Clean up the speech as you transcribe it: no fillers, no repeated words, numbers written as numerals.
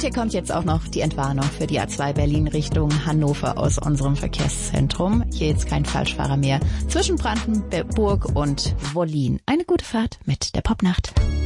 Und hier kommt jetzt auch noch die Entwarnung für die A2 Berlin Richtung Hannover aus unserem Verkehrszentrum. Hier jetzt kein Falschfahrer mehr zwischen Brandenburg und Wollin. Eine gute Fahrt mit der Popnacht.